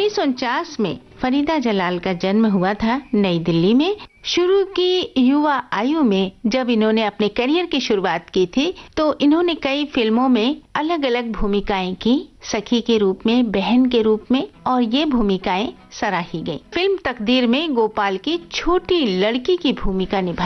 1949 में फरीदा जलाल का जन्म हुआ था नई दिल्ली में। शुरू की युवा आयु में जब इन्होंने अपने करियर की शुरुआत की थी तो इन्होंने कई फिल्मों में अलग अलग भूमिकाएं की, सखी के रूप में, बहन के रूप में, और ये भूमिकाएं सराही गईं। फिल्म तकदीर में गोपाल की छोटी लड़की की भूमिका निभाई।